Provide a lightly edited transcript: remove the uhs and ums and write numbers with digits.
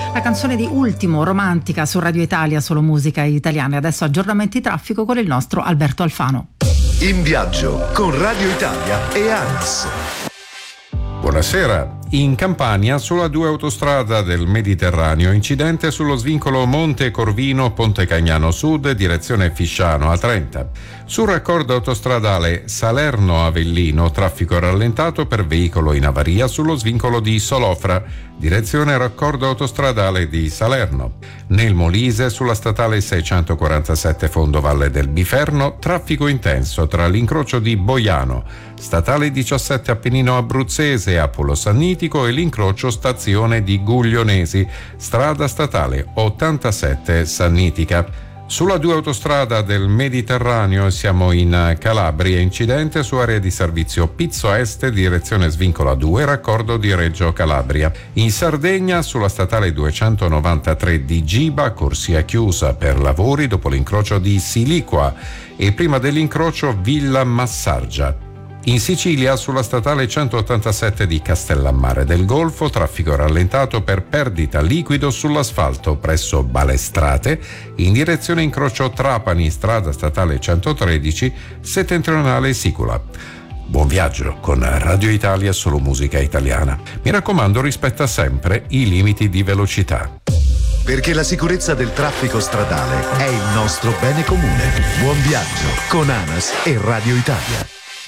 La canzone di Ultimo, Romantica, su Radio Italia, solo musica italiana. Adesso aggiornamenti traffico con il nostro Alberto Alfano. In viaggio con Radio Italia e ANAS. Buonasera. In Campania, sulla 2 autostrada del Mediterraneo, incidente sullo svincolo Monte Corvino, Ponte Cagnano Sud, direzione Fisciano a 30. Sul raccordo autostradale Salerno-Avellino, traffico rallentato per veicolo in avaria sullo svincolo di Solofra, direzione raccordo autostradale di Salerno. Nel Molise, sulla statale 647 Fondovalle del Biferno, traffico intenso tra l'incrocio di Boiano, statale 17 Appennino Abruzzese, Apolo Sannitico e l'incrocio stazione di Guglionesi, strada statale 87 Sannitica. Sulla 2 autostrada del Mediterraneo siamo in Calabria, incidente su area di servizio Pizzo Est, direzione svincolo A2, raccordo di Reggio Calabria. In Sardegna, sulla statale 293 di Giba, corsia chiusa per lavori dopo l'incrocio di Siliqua e prima dell'incrocio Villa Massargia. In Sicilia, sulla statale 187 di Castellammare del Golfo, traffico rallentato per perdita liquido sull'asfalto presso Balestrate, in direzione incrocio Trapani, strada statale 113, settentrionale Sicula. Buon viaggio con Radio Italia, solo musica italiana. Mi raccomando, rispetta sempre i limiti di velocità. Perché la sicurezza del traffico stradale è il nostro bene comune. Buon viaggio con ANAS e Radio Italia.